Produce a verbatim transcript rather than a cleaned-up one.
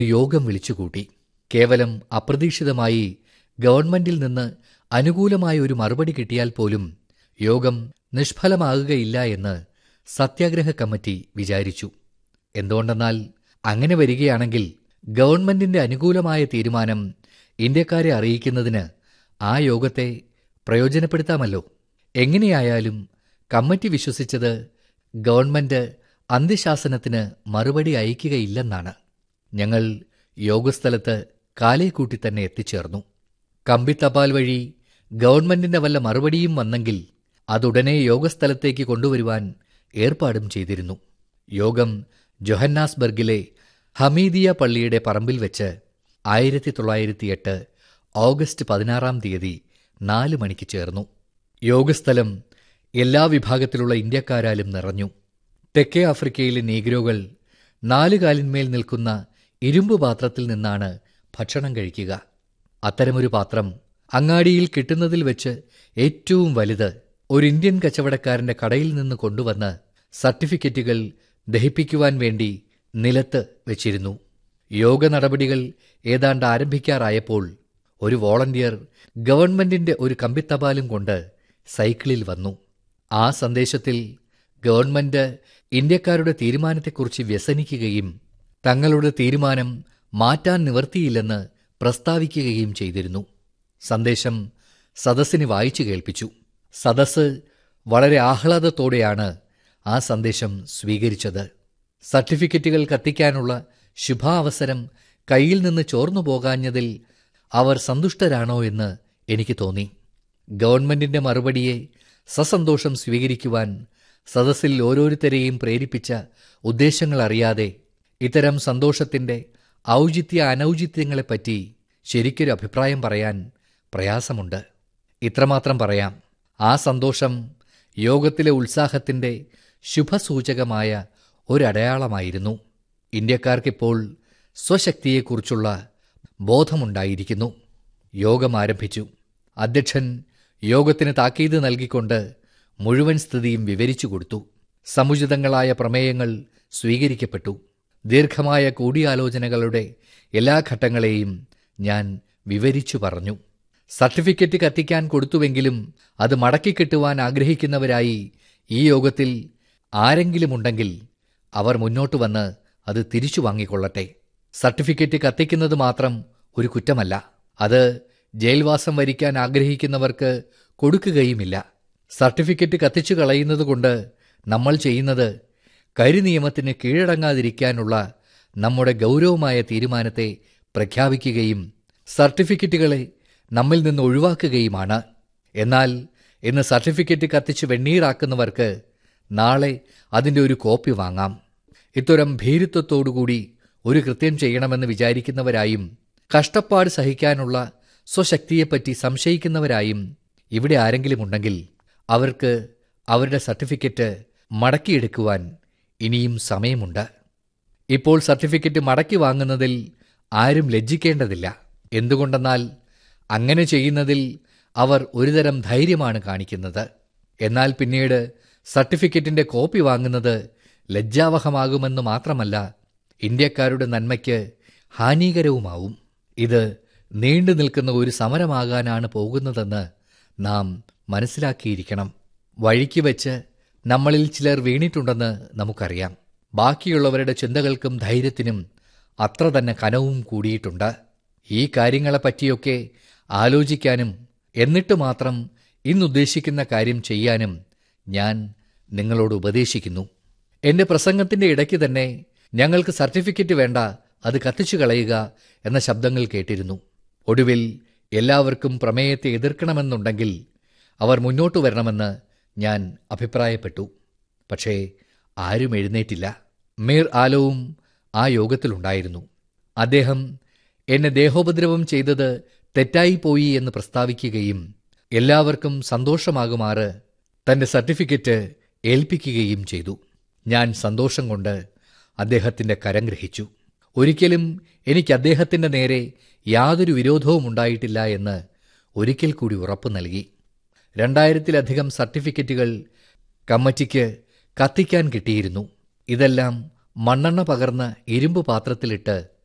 യോഗം വിളിച്ചുകൂട്ടി. കേവലം അപ്രതീക്ഷിതമായി ഗവൺമെന്റിൽ നിന്ന് അനുകൂലമായ ഒരു മറുപടി കിട്ടിയാൽ പോലും യോഗം നിഷ്ഫലമാകുകയില്ല എന്ന് സത്യാഗ്രഹ കമ്മിറ്റി വിചാരിച്ചു. എന്തുകൊണ്ടെന്നാൽ അങ്ങനെ വരികയാണെങ്കിൽ ഗവൺമെന്റിന്റെ അനുകൂലമായ തീരുമാനം ഇന്ത്യക്കാരെ അറിയിക്കുന്നതിന് ആ യോഗത്തെ പ്രയോജനപ്പെടുത്താമല്ലോ. എങ്ങനെയായാലും കമ്മിറ്റി വിശ്വസിച്ചത് ഗവൺമെന്റ് അന്ത്യശാസനത്തിന് മറുപടി അയക്കുകയില്ലെന്നാണ്. ഞങ്ങൾ യോഗസ്ഥലത്ത് കാലേക്കൂട്ടി തന്നെ എത്തിച്ചേർന്നു. കമ്പിത്തപാൽ വഴി ഗവൺമെന്റിന്റെ വല്ല മറുപടിയും വന്നെങ്കിൽ അതുടനെ യോഗസ്ഥലത്തേക്ക് കൊണ്ടുവരുവാൻ ഏർപ്പാടും ചെയ്തിരുന്നു. യോഗം ജൊഹന്നാസ്ബർഗിലെ ഹമീദിയ പള്ളിയുടെ പറമ്പിൽ വെച്ച് ആയിരത്തി തൊള്ളായിരത്തി എട്ട് ഓഗസ്റ്റ് പതിനാറാം തീയതി നാല് മണിക്ക് ചേർന്നു. യോഗസ്ഥലം എല്ലാ വിഭാഗത്തിലുള്ള ഇന്ത്യക്കാരാലും നിറഞ്ഞു. തെക്കേ ആഫ്രിക്കയിലെ നീഗ്രോകൾ നാലുകാലിന്മേൽ നിൽക്കുന്ന ഇരുമ്പ് പാത്രത്തിൽ നിന്നാണ് ഭക്ഷണം കഴിക്കുക. അത്തരമൊരു പാത്രം അങ്ങാടിയിൽ കിട്ടുന്നതിൽ വെച്ച് ഏറ്റവും വലുത് ഒരു ഇന്ത്യൻ കച്ചവടക്കാരന്റെ കടയിൽ നിന്ന് കൊണ്ടുവന്ന് സർട്ടിഫിക്കറ്റുകൾ ദഹിപ്പിക്കുവാൻ വേണ്ടി നിലത്ത് വെച്ചിരുന്നു. യോഗ നടപടികൾ ഏതാണ്ട് ആരംഭിക്കാറായപ്പോൾ ഒരു വോളണ്ടിയർ ഗവൺമെന്റിന്റെ ഒരു കമ്പിത്തപാലും കൊണ്ട് സൈക്കിളിൽ വന്നു. ആ സന്ദേശത്തിൽ ഗവൺമെന്റ് ഇന്ത്യക്കാരുടെ തീരുമാനത്തെക്കുറിച്ച് വ്യസനിക്കുകയും തങ്ങളുടെ തീരുമാനം മാറ്റാൻ നിവർത്തിയില്ലെന്ന് പ്രസ്താവിക്കുകയും ചെയ്തിരുന്നു. സന്ദേശം സദസ്സിന് വായിച്ചു കേൾപ്പിച്ചു. സദസ്സ് വളരെ ആഹ്ലാദത്തോടെയാണ് ആ സന്ദേശം സ്വീകരിച്ചത്. സർട്ടിഫിക്കറ്റുകൾ കത്തിക്കാനുള്ള ശുഭാവസരം കയ്യിൽ നിന്ന് ചോർന്നു പോകാഞ്ഞതിൽ അവർ സന്തുഷ്ടരാണോ എന്ന് എനിക്ക് തോന്നി. ഗവൺമെന്റിന്റെ മറുപടിയെ സസന്തോഷം സ്വീകരിക്കുവാൻ സദസ്സിൽ ഓരോരുത്തരെയും പ്രേരിപ്പിച്ച ഉദ്ദേശങ്ങൾ അറിയാതെ ഇത്തരം സന്തോഷത്തിന്റെ ഔചിത്യ അനൗചിത്യങ്ങളെപ്പറ്റി ശരിക്കൊരു അഭിപ്രായം പറയാൻ പ്രയാസമുണ്ട്. ഇത്രമാത്രം പറയാം, ആ സന്തോഷം യോഗത്തിലെ ഉത്സാഹത്തിന്റെ ശുഭസൂചകമായ ഒരടയാളമായിരുന്നു. ഇന്ത്യക്കാർക്കിപ്പോൾ സ്വശക്തിയെക്കുറിച്ചുള്ള ബോധമുണ്ടായിരിക്കുന്നു. യോഗം ആരംഭിച്ചു. അധ്യക്ഷൻ യോഗത്തിന് താക്കീത് നൽകിക്കൊണ്ട് മുഴുവൻ സ്ഥിതിയും വിവരിച്ചു കൊടുത്തു. സമുചിതങ്ങളായ പ്രമേയങ്ങൾ സ്വീകരിക്കപ്പെട്ടു. ദീർഘമായ കൂടിയാലോചനകളുടെ എല്ലാ ഘട്ടങ്ങളെയും ഞാൻ വിവരിച്ചു പറഞ്ഞു. സർട്ടിഫിക്കറ്റ് കത്തിക്കാൻ കൊടുത്തുവെങ്കിലും അത് മടക്കിക്കിട്ടുവാൻ ആഗ്രഹിക്കുന്നവരായി ഈ യോഗത്തിൽ ആരെങ്കിലുമുണ്ടെങ്കിൽ അവർ മുന്നോട്ട് വന്ന് അത് തിരിച്ചു വാങ്ങിക്കൊള്ളട്ടെ. സർട്ടിഫിക്കറ്റ് കത്തിക്കുന്നത് മാത്രം ഒരു കുറ്റമല്ല. അത് ജയിൽവാസം വരിക്കാൻ ആഗ്രഹിക്കുന്നവർക്ക് കൊടുക്കുകയുമില്ല. സർട്ടിഫിക്കറ്റ് കത്തിച്ചു കളയുന്നതുകൊണ്ട് നമ്മൾ ചെയ്യുന്നത് കരിനിയമത്തിന് കീഴടങ്ങാതിരിക്കാനുള്ള നമ്മുടെ ഗൗരവമായ തീരുമാനത്തെ പ്രഖ്യാപിക്കുകയും സർട്ടിഫിക്കറ്റുകളെ നമ്മിൽ നിന്ന് ഒഴിവാക്കുകയുമാണ്. എന്നാൽ ഇന്ന് സർട്ടിഫിക്കറ്റ് കത്തിച്ച് വെണ്ണീറാക്കുന്നവർക്ക് നാളെ അതിൻ്റെ ഒരു കോപ്പി വാങ്ങാം. ഇത്തരം ഭീരുത്വത്തോടുകൂടി ഒരു കൃത്യം ചെയ്യണമെന്ന് വിചാരിക്കുന്നവരായും കഷ്ടപ്പാട് സഹിക്കാനുള്ള സ്വശക്തിയെപ്പറ്റി സംശയിക്കുന്നവരായും ഇവിടെ ആരെങ്കിലും ഉണ്ടെങ്കിൽ അവർക്ക് അവരുടെ സർട്ടിഫിക്കറ്റ് മടക്കിയെടുക്കുവാൻ ഇനിയും സമയമുണ്ട്. ഇപ്പോൾ സർട്ടിഫിക്കറ്റ് മടക്കി വാങ്ങുന്നതിൽ ആരും ലജ്ജിക്കേണ്ടതില്ല. എന്തുകൊണ്ടെന്നാൽ അങ്ങനെ ചെയ്യുന്നതിൽ അവർ ഒരുതരം ധൈര്യമാണ് കാണിക്കുന്നത്. എന്നാൽ പിന്നീട് സർട്ടിഫിക്കറ്റിന്റെ കോപ്പി വാങ്ങുന്നത് ലജ്ജാവഹമാകുമെന്ന് മാത്രമല്ല, ഇന്ത്യക്കാരുടെ നന്മയ്ക്ക് ഹാനികരവുമാവും. ഇത് നീണ്ടു നിൽക്കുന്ന ഒരു സമരമാകാനാണ് പോകുന്നതെന്ന് നാം മനസ്സിലാക്കിയിരിക്കണം. വഴിക്ക് വെച്ച് നമ്മളിൽ ചിലർ വീണിട്ടുണ്ടെന്ന് നമുക്കറിയാം. ബാക്കിയുള്ളവരുടെ ചിന്തകൾക്കും ധൈര്യത്തിനും അത്ര തന്നെ കനവും കൂടിയിട്ടുണ്ട്. ഈ കാര്യങ്ങളെപ്പറ്റിയൊക്കെ ആലോചിക്കാനും എന്നിട്ട് മാത്രം ഇന്നുദ്ദേശിക്കുന്ന കാര്യം ചെയ്യാനും ഞാൻ നിങ്ങളോട് ഉപദേശിക്കുന്നു. എന്റെ പ്രസംഗത്തിന്റെ ഇടയ്ക്ക് തന്നെ ഞങ്ങൾക്ക് സർട്ടിഫിക്കറ്റ് വേണ്ട, അത് കത്തിച്ചു കളയുക എന്ന ശബ്ദങ്ങൾ കേട്ടിരുന്നു. ഒടുവിൽ എല്ലാവർക്കും പ്രമേയത്തെ എതിർക്കണമെന്നുണ്ടെങ്കിൽ അവർ മുന്നോട്ടു വരണമെന്ന് ഞാൻ അഭിപ്രായപ്പെട്ടു. പക്ഷേ ആരും എഴുന്നേറ്റില്ല. മീർ ആലോവും ആ യോഗത്തിലുണ്ടായിരുന്നു. അദ്ദേഹം എന്നെ ദേഹോപദ്രവം ചെയ്തത് തെറ്റായിപ്പോയി എന്ന് പ്രസ്താവിക്കുകയും എല്ലാവർക്കും സന്തോഷമാകുമാറ് തന്റെ സർട്ടിഫിക്കറ്റ് ഏൽപ്പിക്കുകയും ചെയ്തു. ഞാൻ സന്തോഷം കൊണ്ട് അദ്ദേഹത്തിന്റെ കരം ഗ്രഹിച്ചു. ഒരിക്കലും എനിക്ക് അദ്ദേഹത്തിന്റെ നേരെ യാതൊരു വിരോധവും ഉണ്ടായിട്ടില്ല എന്ന് ഒരിക്കൽ കൂടി ഉറപ്പു നൽകി. രണ്ടായിരത്തിലധികം സർട്ടിഫിക്കറ്റുകൾ കമ്മിറ്റിക്ക് കത്തിക്കാൻ കിട്ടിയിരുന്നു. ഇതെല്ലാം മണ്ണെണ്ണ പകർന്ന ഇരുമ്പ് പാത്രത്തിലിട്ട്